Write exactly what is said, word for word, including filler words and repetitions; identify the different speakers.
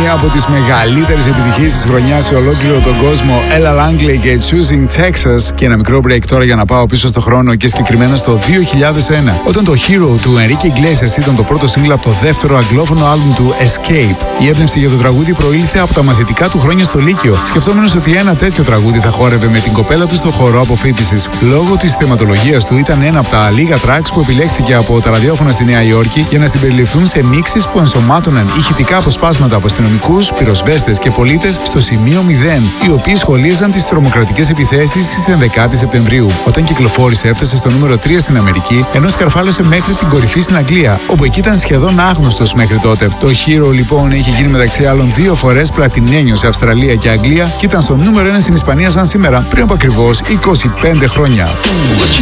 Speaker 1: μία από τις μεγαλύτερες επιτυχίες της χρονιάς σε ολόκληρο τον κόσμο, Ella Langley και Choosing Texas. Και ένα μικρό break τώρα για να πάω πίσω στο χρόνο και συγκεκριμένα στο δύο χιλιάδες ένα, όταν το Hero του Enrique Iglesias ήταν το πρώτο single από το δεύτερο αγγλόφωνο άλμπουμ του Escape. Η έμπνευση για το τραγούδι προήλθε από τα μαθητικά του χρόνια στο Λύκειο, σκεφτόμενος ότι ένα τέτοιο τραγούδι θα χόρευε με την κοπέλα του στο χορό αποφοίτησης. Λόγω της θεματολογίας του, ήταν ένα από τα λίγα tracks που επιλέχθηκε από τα ραδιόφωνα στη Νέα Υόρκη για να συμπεριληφθούν σε μίξεις που ενσωμάτωναν ηχητικά αποσπάσματα από αστυνομικούς, πυροσβέστες και πολίτες στο σημείο μηδέν, οι οποίοι σχολίαζαν τις τρομοκρατικές επιθέσεις στις ενδεκάτη Σεπτεμβρίου. Όταν κυκλοφόρησε, έφτασε στο νούμερο τρία στην Αμερική, ενώ σκαρφάλωσε μέχρι την κορυφή στην Αγγλία, όπου εκεί ήταν σχεδόν άγνωστος μέχρι τότε. Το Hero λοιπόν είχε γίνει μεταξύ άλλων δύο φορές πλατινένιο σε Αυστραλία και Αγγλία και ήταν στο νούμερο ένα στην Ισπανία σαν σήμερα, πριν από ακριβώς είκοσι πέντε χρόνια.